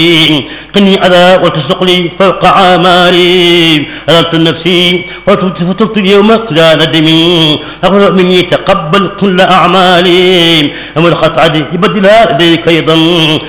قني أذى وتسق لي فوق عماري أذلت نفسي وتبت اليوم لا ندمي أخذ مني تقبل كل أعمالي أمر قطعتي يبدلها إليك أيضا